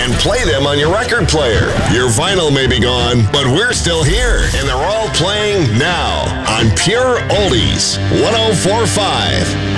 and play them on your record player. Your vinyl may be gone, but we're still here, and they're all playing now on Pure Oldies 104.5.